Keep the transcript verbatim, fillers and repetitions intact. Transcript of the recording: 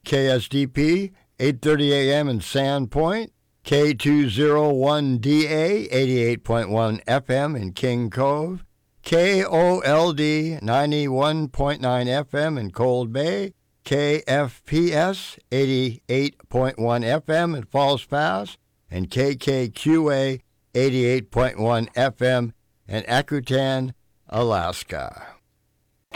K S D P, eight thirty a.m. in Sandpoint, K two oh one D A, eighty-eight point one F M in King Cove, K O L D, ninety-one point nine F M in Cold Bay, K F P S, eighty-eight point one F M in Falls Pass, and K K Q A, eighty-eight point one F M in Akutan, Alaska.